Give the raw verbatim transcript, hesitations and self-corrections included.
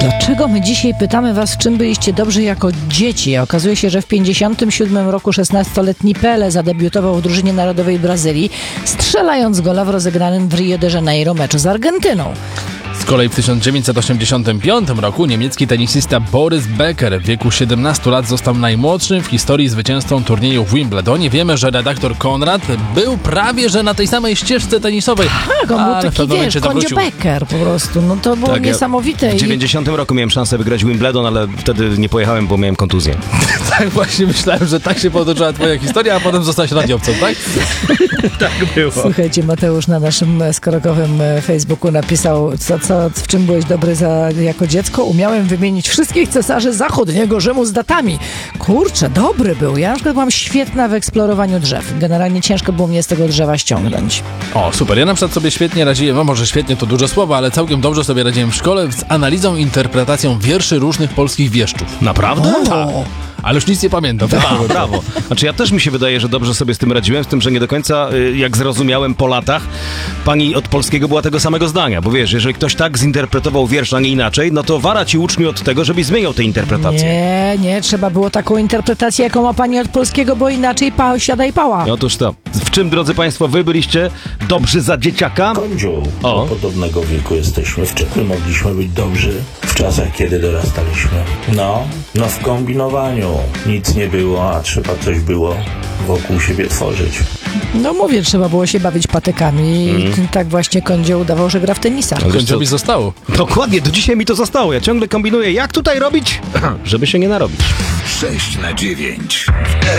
Dlaczego my dzisiaj pytamy was, w czym byliście dobrzy jako dzieci? Okazuje się, że w pięćdziesiątym siódmym roku szesnastoletni Pele zadebiutował w drużynie narodowej Brazylii, strzelając gola w rozegranym w Rio de Janeiro meczu z Argentyną. Z kolei w tysiąc dziewięćset osiemdziesiątym piątym roku niemiecki tenisista Boris Becker w wieku siedemnastu lat został najmłodszym w historii zwycięzcą turnieju w Wimbledonie. Wiemy, że redaktor Konrad był prawie że na tej samej ścieżce tenisowej. Tak, on był taki, wiesz, Kondzio Becker po prostu. No to było Tak, niesamowite. Ja w dziewięćdziesiątym roku miałem szansę wygrać Wimbledon, ale wtedy nie pojechałem, bo miałem kontuzję. Tak właśnie myślałem, że tak się potoczyła twoja historia, a potem zostałeś radiowcą, tak? Tak było. Słuchajcie, Mateusz na naszym skrokowym Facebooku napisał, co, co, w czym byłeś dobry za, jako dziecko. Umiałem wymienić wszystkich cesarzy zachodniego Rzymu z datami. Kurczę, dobry był. Ja na przykład byłam świetna w eksplorowaniu drzew. Generalnie ciężko było mnie z tego drzewa ściągnąć. O, super. Ja na przykład sobie świetnie radziłem, no może świetnie to duże słowo, ale całkiem dobrze sobie radziłem w szkole z analizą i interpretacją wierszy różnych polskich wieszczów. Naprawdę? O! Ale już nic nie pamiętam. A, brawo. Znaczy ja też mi się wydaje, że dobrze sobie z tym radziłem, z tym, że nie do końca, jak zrozumiałem po latach, pani od polskiego była tego samego zdania, bo wiesz, jeżeli ktoś tak zinterpretował wiersz, a nie inaczej, no to wara ci uczniu od tego, żebyś zmieniał tę interpretację. Nie, nie, trzeba było taką interpretację, jaką ma pani od polskiego, bo inaczej pa, siada i pała. Otóż to. W czym, drodzy państwo, wy byliście dobrzy za dzieciaka? Kondziu, do podobnego wieku jesteśmy. W czym my mogliśmy być dobrzy? W czasach, kiedy dorastaliśmy. No, no w kombinowaniu. Nic nie było, a trzeba coś było wokół siebie tworzyć. No mówię, trzeba było się bawić patykami mm. i tak właśnie Kondzio udawał, że gra w tenisa. Kondziowi zostało. Dokładnie, do dzisiaj mi to zostało. Ja ciągle kombinuję, jak tutaj robić, żeby się nie narobić. sześć na dziewięć.